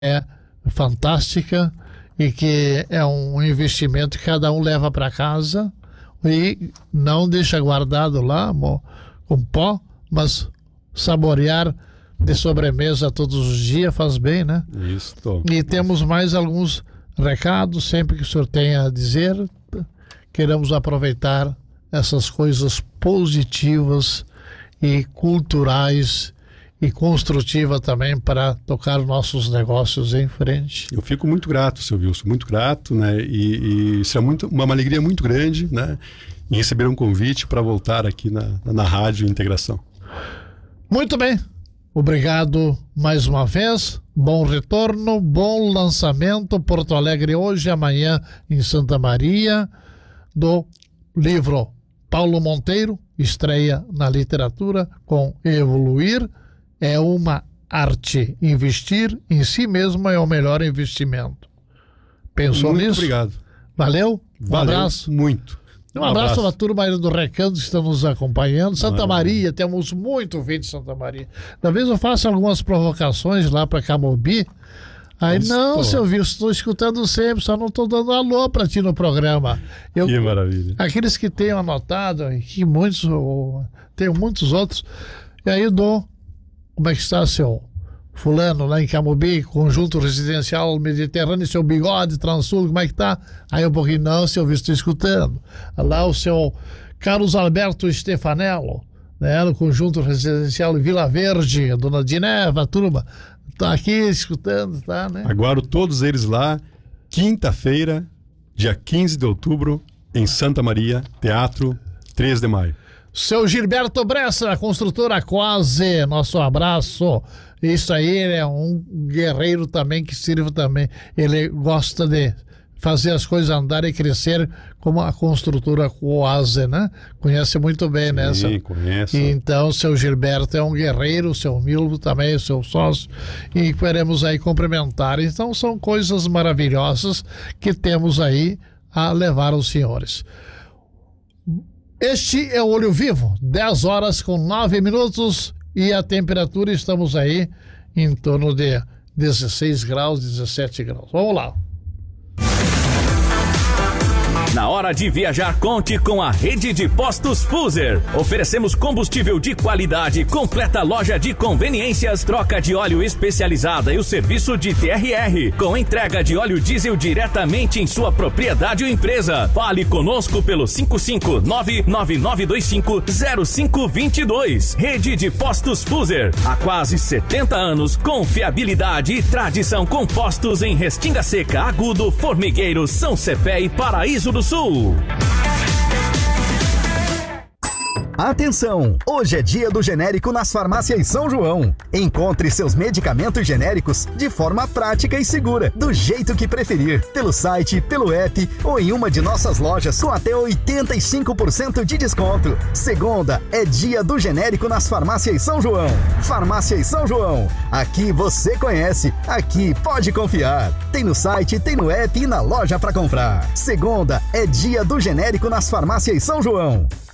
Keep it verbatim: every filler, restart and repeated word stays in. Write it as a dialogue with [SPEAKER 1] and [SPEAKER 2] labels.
[SPEAKER 1] é fantástica e que é um investimento que cada um leva para casa e não deixa guardado lá com pó, mas saborear de sobremesa todos os dias faz bem, né?
[SPEAKER 2] Isso. Tô.
[SPEAKER 1] E temos mais alguns recados, sempre que o senhor tenha a dizer, queremos aproveitar essas coisas positivas e culturais e construtiva também para tocar nossos negócios em frente.
[SPEAKER 2] Eu fico muito grato, seu Wilson, muito grato, né? E, e isso é muito, uma, uma alegria muito grande, né? Em receber um convite para voltar aqui na, na Rádio Integração.
[SPEAKER 1] Muito bem. Obrigado mais uma vez. Bom retorno, bom lançamento. Porto Alegre hoje, amanhã em Santa Maria, do livro Paulo Monteiro, estreia na literatura com Evoluir. É uma arte. Investir em si mesmo é o melhor investimento. Pensou
[SPEAKER 2] muito
[SPEAKER 1] nisso?
[SPEAKER 2] Obrigado.
[SPEAKER 1] Valeu? Um
[SPEAKER 2] Valeu
[SPEAKER 1] abraço.
[SPEAKER 2] Muito.
[SPEAKER 1] Um, um abraço, abraço à turma aí do Recanto que estão nos acompanhando. Santa
[SPEAKER 2] ah,
[SPEAKER 1] Maria, é. temos muito vídeo de Santa Maria. Talvez eu faça algumas provocações lá para Camobi. Aí, estou. não, seu Wilson, estou escutando sempre, só não estou dando alô para ti no programa. Eu,
[SPEAKER 2] que maravilha.
[SPEAKER 1] Aqueles que tenham anotado, que muitos, ou, tenho muitos outros, e aí eu dou, como é que está, seu fulano, lá em Camobi, Conjunto Residencial Mediterrâneo, seu Bigode, Transul, como é que tá? Aí um pouquinho, não, seu Wilson, estou escutando. Lá o seu Carlos Alberto Stefanello, né, no Conjunto Residencial Vila Verde, a dona Dineva, a turma, tá aqui escutando, tá, né?
[SPEAKER 2] Aguardo todos eles lá, quinta-feira, dia quinze de outubro, em Santa Maria, Teatro, três de maio.
[SPEAKER 1] Seu Gilberto Bressa, construtora Quase, nosso abraço. Isso aí, ele é um guerreiro também que sirva também. Ele gosta de fazer as coisas andarem e crescer como a construtora Quase, né? Conhece muito bem, né?
[SPEAKER 2] Sim, conheço.
[SPEAKER 1] Então, seu Gilberto é um guerreiro, seu Milvo também, seu sócio, e queremos aí cumprimentar. Então, são coisas maravilhosas que temos aí a levar aos senhores. Este é o Olho Vivo, dez horas com nove minutos e a temperatura estamos aí em torno de dezesseis graus, dezessete graus. Vamos lá.
[SPEAKER 3] Na hora de viajar, conte com a rede de postos Fuser. Oferecemos combustível de qualidade, completa loja de conveniências, troca de óleo especializada e o serviço de T R R, com entrega de óleo diesel diretamente em sua propriedade ou empresa. Fale conosco pelo cinco cinco nove nove nove dois cinco zero cinco dois dois. Rede de postos Fuser. Há quase setenta anos, confiabilidade e tradição com postos em Restinga Seca, Agudo, Formigueiro, São Cepé e Paraíso do Sul.
[SPEAKER 4] Atenção! Hoje é dia do genérico nas farmácias São João. Encontre seus medicamentos genéricos de forma prática e segura, do jeito que preferir, pelo site, pelo app ou em uma de nossas lojas com até oitenta e cinco por cento de desconto. Segunda é dia do genérico nas farmácias São João. Farmácias São João. Aqui você conhece, aqui pode confiar. Tem no site, tem no app e na loja para comprar. Segunda é dia do genérico nas farmácias São João.